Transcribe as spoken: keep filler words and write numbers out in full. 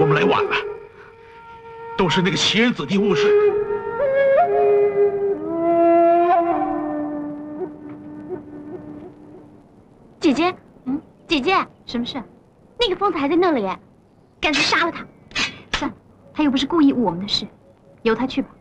我们来晚了，都是那个奇人子弟误事。 姐姐，嗯，姐姐，什么事？那个疯子还在那里，干脆杀了他。算了，他又不是故意误我们的事，由他去吧。